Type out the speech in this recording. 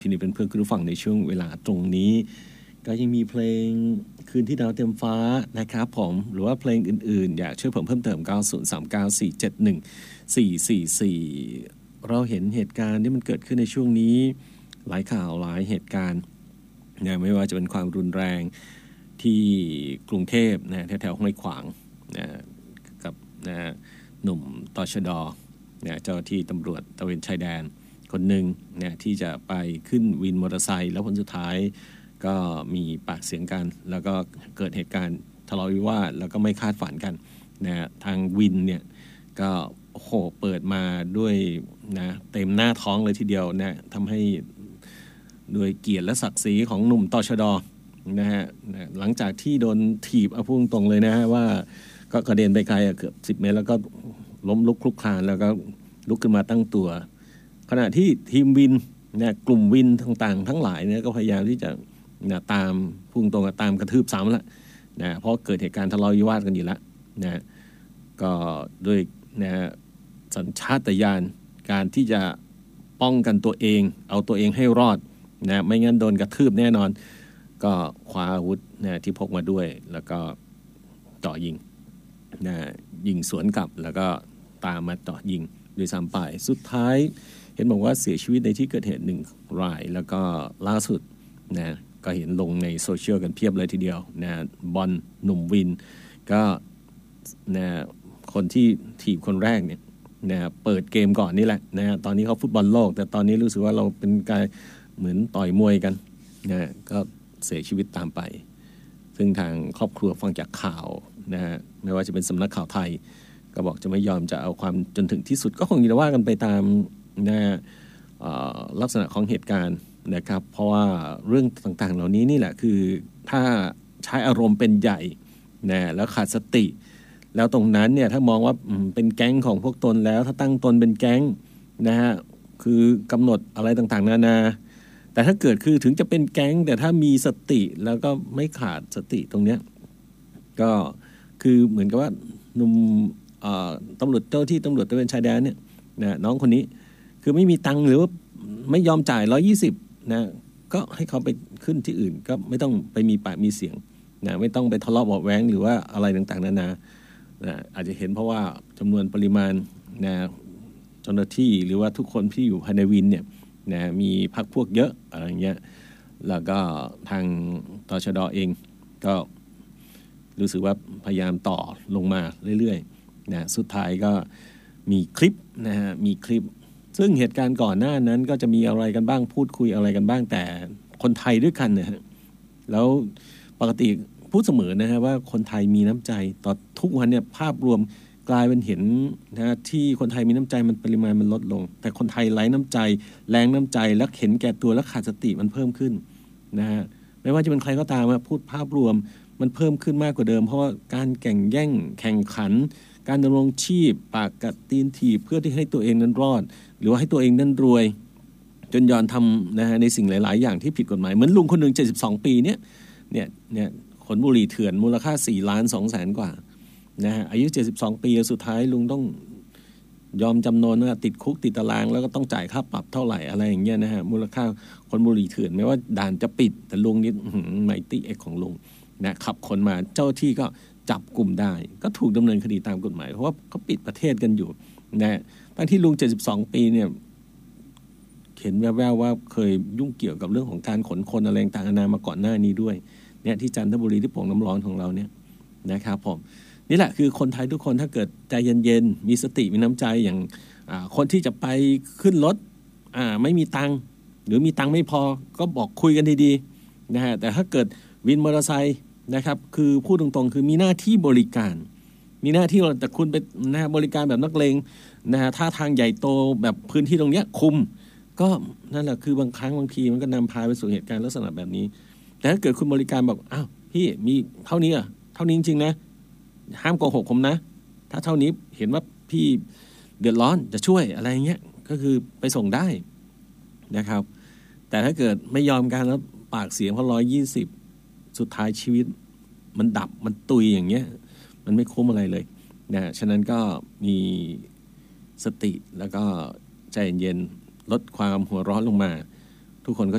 ที่นี่เป็นเพื่อนคุณผู้ฟังในช่วงเวลาตรงนี้ก็ยังมีเพลงคืนที่ดาวเต็มฟ้านะครับผมหรือว่าเพลงอื่นๆอยากช่วยผมเพิ่มเติม9039471444เราเห็นเหตุการณ์ที่มันเกิดขึ้นในช่วงนี้หลายข่าวหลายเหตุการณ์นะไม่ว่าจะเป็นความรุนแรงที่กรุงเทพนะแถวๆห้วยขวางนะกับนะหนุ่มตชด.นะเจ้าที่ตำรวจตระเวนชายแดนคนหนึ่งเนี่ยที่จะไปขึ้นวินมอเตอร์ไซค์แล้วผลสุดท้ายก็มีปากเสียงกันแล้วก็เกิดเหตุการณ์ทะเลาะวิวาทแล้วก็ไม่คาดฝันกันนะทางวินเนี่ยก็โอ้โหเปิดมาด้วยนะเต็มหน้าท้องเลยทีเดียวนะทำให้ด้วยเกียรติและศักดิ์ศรีของหนุ่มตชด.นะฮะหลังจากที่โดนถีบเอาพุ่งตรงเลยนะฮะว่าก็กระเด็นไปไกลเกือบ10 เมตรแล้วก็ล้มลุกคลุกคลานแล้วก็ลุกขึ้นมาตั้งตัวขณะที่ทีมวินเนี่ยกลุ่มวินต่างๆทั้งหลายเนี่ยก็พยายามที่จะตามพุ่งตรงตามกระทืบซ้ำละนะเพราะเกิดเหตุการณ์ทะเลาะวิวาทกันอยู่แล้วนะก็ด้วยนะสัญชาตญาณการที่จะป้องกันตัวเองเอาตัวเองให้รอดนะไม่งั้นโดนกระทืบแน่นอนก็คว้าอาวุธนะที่พกมาด้วยแล้วก็จ่อยิงนะยิงสวนกลับแล้วก็ตามมาจ่อยิงด้วยซ้ำไปสุดท้ายเห็นบอกว่าเสียชีวิตในที่เกิดเหตุ1 รายแล้วก็ล่าสุดนะก็เห็นลงในโซเชียลกันเพียบเลยทีเดียวนะบอลหนุ่มวินก็นะคนที่ถีบคนแรกเนี่ยนะเปิดเกมก่อนนี่แหละนะตอนนี้เขาฟุตบอลโลกแต่ตอนนี้รู้สึกว่าเราเป็นการเหมือนต่อยมวยกันนะก็เสียชีวิตตามไปซึ่งทางครอบครัวฟังจากข่าวนะไม่ว่าจะเป็นสำนักข่าวไทยก็บอกจะไม่ยอมจะเอาความจนถึงที่สุดก็คงจะว่ากันไปตามนะลักษณะของเหตุการณ์นะครับเพราะว่าเรื่องต่างๆเหล่านี้นี่แหละคือถ้าใช้อารมณ์เป็นใหญ่นะแล้วขาดสติแล้วตรงนั้นเนี่ยถ้ามองว่าเป็นแก๊งของพวกตนแล้วถ้าตั้งตนเป็นแก๊งนะฮะคือกำหนดอะไรต่างๆนานาแต่ถ้าเกิดคือถึงจะเป็นแก๊งแต่ถ้ามีสติแล้วก็ไม่ขาดสติตรงเนี้ยก็คือเหมือนกับว่าหนุ่มตำรวจเจ้าที่ตำรวจตระเวนชายแดนเนี่ยนะน้องคนนี้คือไม่มีตังค์หรือว่าไม่ยอมจ่าย120นะก็ให้เขาไปขึ้นที่อื่นก็ไม่ต้องไปมีปากมีเสียงนะไม่ต้องไปทะเลาะเบาะแว้งหรือว่าอะไรต่างๆนานานะอาจจะเห็นเพราะว่าจำนวนปริมาณนะเจ้าหน้าที่หรือว่าทุกคนที่อยู่ภายในวินเนี่ยนะมีพรรคพวกเยอะอะไรเงี้ยแล้วก็ทางตชด.เองก็รู้สึกว่าพยายามต่อลงมาเรื่อยๆนะสุดท้ายก็มีคลิปนะฮะมีคลิปซึ่งเหตุการณ์ก่อนหน้านั้นก็จะมีอะไรกันบ้างพูดคุยอะไรกันบ้างแต่คนไทยด้วยกันเนี่ยแล้วปกติพูดเสมอนะฮะว่าคนไทยมีน้ำใจต่อทุกวันเนี่ยภาพรวมกลายเป็นเห็นนะที่คนไทยมีน้ำใจมันปริมาณมันลดลงแต่คนไทยไร้น้ำใจแรงน้ำใจและเห็นแก่ตัวและขาดสติมันเพิ่มขึ้นนะฮะไม่ว่าจะเป็นใครก็ตามพูดภาพรวมมันเพิ่มขึ้นมากกว่าเดิมเพราะว่าการแข่งแย่งแข่งขันการดำรงชีพปากกัดตีนถีบเพื่อที่ให้ตัวเองนั้นรอดหรือว่าให้ตัวเองนั้นรวยจนยอมทำนะฮะในสิ่งหลายๆอย่างที่ผิดกฎหมายเหมือนลุงคนหนึ่ง72 ปีเนี่ยขนบุหรี่เถื่อนมูลค่า4,200,000 กว่านะฮะอายุ72 ปีสุดท้ายลุงต้องยอมจำนนว่าติดคุกติดตารางแล้วก็ต้องจ่ายค่าปรับเท่าไหร่อะไรอย่างเงี้ยนะฮะมูลค่าขนบุหรี่เถื่อนไม่ว่าด่านจะปิดแต่ลุงนี่ไมตี้เอ็กของลุงนะขับคนมาเจ้าที่ก็จับกลุ่มได้ก็ถูกดำเนินคดีตามกฎหมายเพราะว่าเขาปิดประเทศกันอยู่นะตั้งที่ลุง72 ปีเนี่ยเห็นแว่วๆว่าเคยยุ่งเกี่ยวกับเรื่องของการขนคนอะไรต่างๆนานามาก่อนหน้านี้ด้วยเนี่ยที่จันทบุรีที่โป่งน้ำร้อนของเราเนี่ยนะครับผมนี่แหละคือคนไทยทุกคนถ้าเกิดใจเย็นๆมีสติมีน้ำใจอย่างคนที่จะไปขึ้นรถไม่มีตังค์หรือมีตังค์ไม่พอก็บอกคุยกันดีๆนะฮะแต่ถ้าเกิดวินมอเตอร์ไซค์นะครับคือพูดตรงๆคือมีหน้าที่บริการมีหน้าที่แต่คุณไปนะบริการแบบนักเลงนะฮะท่าทางใหญ่โตแบบพื้นที่ตรงเนี้ยคุมก็นั่นแหละคือบางครั้งบางทีมันก็นำพาไปสู่เหตุการณ์ลักษณะแบบนี้แต่ถ้าเกิดคุณบริการบอกอ้าวพี่มีเท่านี้เท่านี้จริงๆนะห้ามโกหกผมนะถ้าเท่านี้เห็นว่าพี่เดือดร้อนจะช่วยอะไรเงี้ยก็คือไปส่งได้นะครับแต่ถ้าเกิดไม่ยอมกันแล้วปากเสียงเพราะ120สุดท้ายชีวิตมันดับมันตุยอย่างเงี้ยมันไม่คุ้มอะไรเลยนะฉะนั้นก็มีสติแล้วก็ใจเย็นลดความหัวร้อนลงมาทุกคนก็